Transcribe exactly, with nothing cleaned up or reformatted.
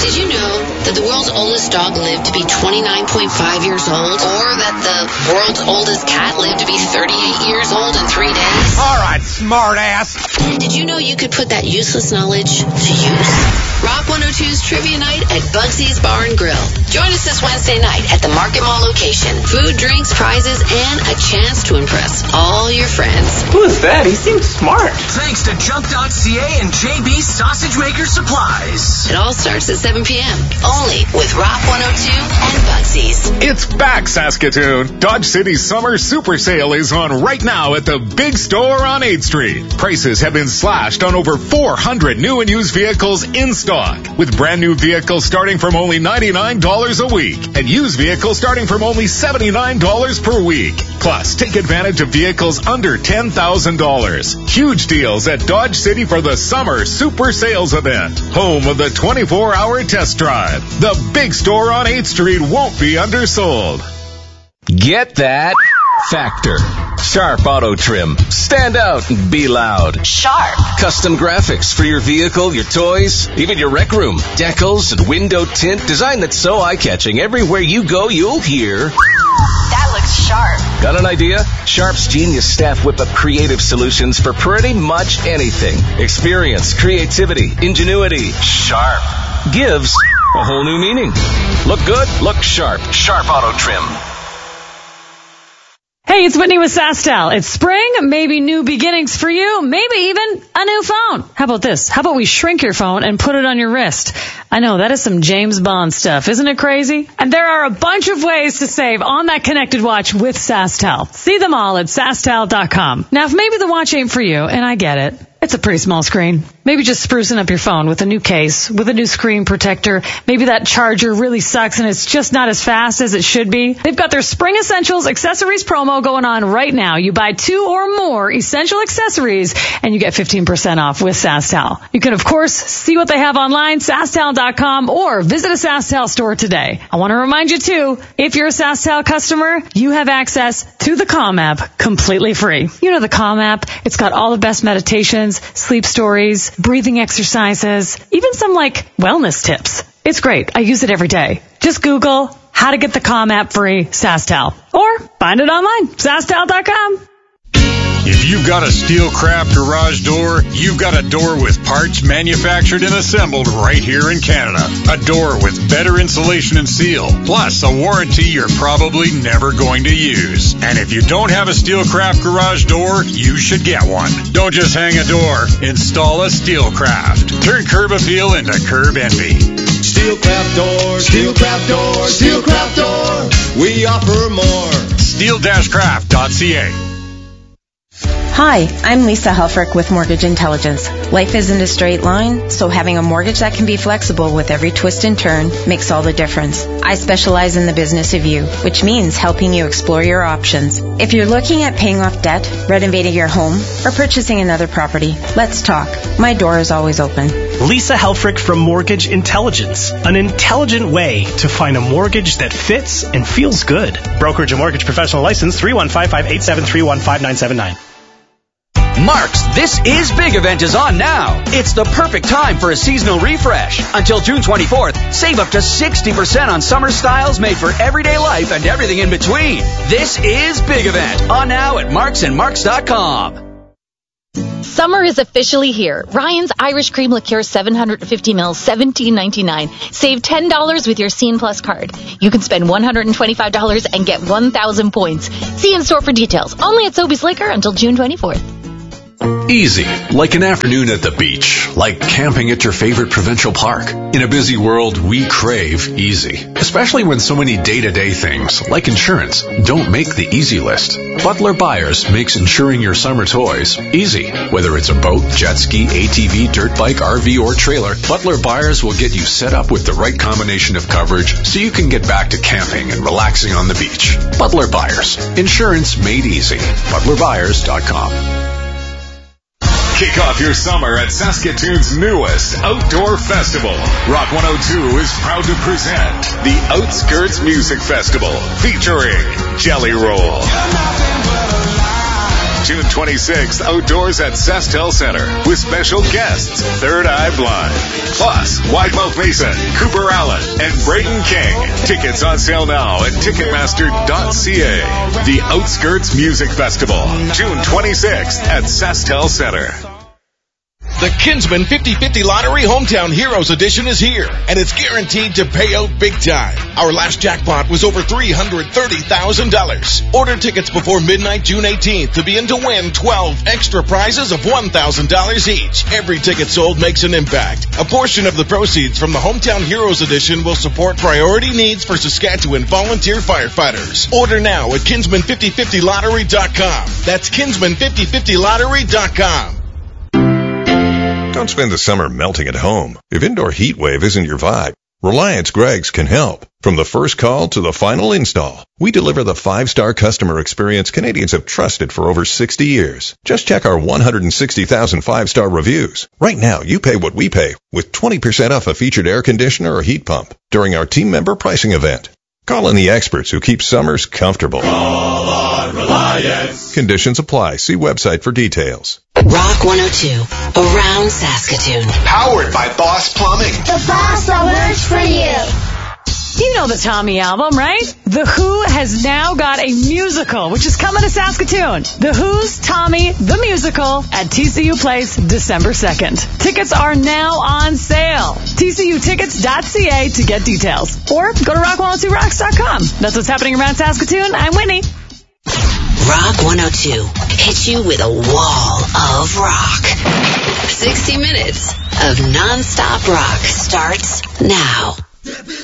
Did you know that the world's oldest dog lived to be twenty-nine point five years old? Or that the world's oldest cat lived to be thirty-eight years old in three days? All right, smart ass. Did you know you could put that useless knowledge to use? Rock one oh two's Trivia Night at Bugsy's Bar and Grill. Join us this Wednesday night at the Market Mall location. Food, drinks, prizes, and a chance to impress all your friends. Who is that? He seems smart. Thanks to Junk dot C A and J B Sausage Maker Supplies. It all starts at seven p.m. Only with Rock one oh two and Bugsy's. It's back, Saskatoon. Dodge City's summer super sale is on right now at the big store on eighth Street. Prices have been slashed on over four hundred new and used vehicles in stock, with brand new vehicles starting from only ninety-nine dollars a week and used vehicles starting from only seventy-nine dollars per week. Plus, take advantage of vehicles under ten thousand dollars. Huge deals at Dodge City for the summer super sales event, home of the twenty-four hour test drive. The big store on eighth Street won't be undersold. Get that Factor. Sharp Auto Trim. Stand out and be loud. Sharp. Custom graphics for your vehicle, your toys, even your rec room. Decals and window tint. Design that's so eye-catching. Everywhere you go, you'll hear... That looks sharp. Got an idea? Sharp's genius staff whip up creative solutions for pretty much anything. Experience, creativity, ingenuity. Sharp gives a whole new meaning. Look good, look sharp. Sharp Auto Trim. Hey, it's Whitney with SaskTel. It's spring, maybe new beginnings for you, maybe even a new phone. How about this? How about we shrink your phone and put it on your wrist? I know, that is some James Bond stuff. Isn't it crazy? And there are a bunch of ways to save on that connected watch with SaskTel. See them all at Sask Tel dot com. Now, if maybe the watch ain't for you, and I get it, it's a pretty small screen. Maybe just sprucing up your phone with a new case, with a new screen protector. Maybe that charger really sucks and it's just not as fast as it should be. They've got their Spring Essentials Accessories promo going on right now. You buy two or more essential accessories and you get fifteen percent off with SaskTel. You can, of course, see what they have online, Sask Tel dot com, or visit a SaskTel store today. I want to remind you, too, if you're a SaskTel customer, you have access to the Calm app completely free. You know the Calm app. It's got all the best meditations, sleep stories, breathing exercises, even some, like, wellness tips. It's great. I use it every day. Just Google how to get the Calm app free, SaskTel. Or find it online, Sask Tel dot com. If you've got a Steelcraft garage door, you've got a door with parts manufactured and assembled right here in Canada. A door with better insulation and seal, plus a warranty you're probably never going to use. And if you don't have a Steelcraft garage door, you should get one. Don't just hang a door. Install a Steelcraft. Turn curb appeal into curb envy. Steelcraft door, Steelcraft door, Steelcraft door. We offer more. Steel craft dot c a. Hi, I'm Lisa Helfrich with Mortgage Intelligence. Life isn't a straight line, so having a mortgage that can be flexible with every twist and turn makes all the difference. I specialize in the business of you, which means helping you explore your options. If you're looking at paying off debt, renovating your home, or purchasing another property, let's talk. My door is always open. Lisa Helfrich from Mortgage Intelligence, an intelligent way to find a mortgage that fits and feels good. Brokerage and mortgage professional license three one five five eight seven three one five nine seven nine. Mark's This Is Big event is on now. It's the perfect time for a seasonal refresh. Until June twenty-fourth, save up to sixty percent on summer styles made for everyday life and everything in between. This is Big event on now at marks and marks dot com. Summer is officially here. Ryan's Irish Cream Liqueur seven hundred fifty milliliters, seventeen ninety-nine. Save ten dollars with your Scene Plus card. You can spend one hundred twenty-five dollars and get one thousand points. See in store for details. Only at Sobeys Liquor until June twenty-fourth. Easy, like an afternoon at the beach, like camping at your favorite provincial park. In a busy world, we crave easy, especially when so many day-to-day things, like insurance, don't make the easy list. Butler Buyers makes insuring your summer toys easy. Whether it's a boat, jet ski, A T V, dirt bike, R V, or trailer, Butler Buyers will get you set up with the right combination of coverage so you can get back to camping and relaxing on the beach. Butler Buyers, insurance made easy. butler buyers dot com. Kick off your summer at Saskatoon's newest outdoor festival. Rock one oh two is proud to present the Outskirts Music Festival featuring Jelly Roll, June twenty-sixth, outdoors at Sestel Center with special guests Third Eye Blind. Plus, Wide Mouth Mason, Cooper Allen, and Braden King. Tickets on sale now at Ticketmaster dot c a. The Outskirts Music Festival, June twenty-sixth at Sestel Center. The Kinsman fifty fifty Lottery Hometown Heroes Edition is here, and it's guaranteed to pay out big time. Our last jackpot was over three hundred thirty thousand dollars. Order tickets before midnight June eighteenth to be in to win twelve extra prizes of one thousand dollars each. Every ticket sold makes an impact. A portion of the proceeds from the Hometown Heroes Edition will support priority needs for Saskatchewan volunteer firefighters. Order now at kinsman fifty fifty lottery dot com. That's kinsman fifty fifty lottery dot com. Don't spend the summer melting at home. If indoor heat wave isn't your vibe, Reliance Greggs can help. From the first call to the final install, we deliver the five-star customer experience Canadians have trusted for over sixty years. Just check our one hundred sixty thousand five-star reviews. Right now, you pay what we pay with twenty percent off a featured air conditioner or heat pump during our team member pricing event. Call in the experts who keep summers comfortable. Call on Reliance. Conditions apply. See website for details. Rock one oh two, around Saskatoon. Powered by Boss Plumbing. The boss that works for you. You know the Tommy album, right? The Who has now got a musical, which is coming to Saskatoon. The Who's Tommy, the musical, at T C U Place, December second. Tickets are now on sale. T C U tickets dot c a to get details. Or go to rock one oh two rocks dot com. That's what's happening around Saskatoon. I'm Whitney. Rock one oh two hits you with a wall of rock. sixty minutes of nonstop rock starts now.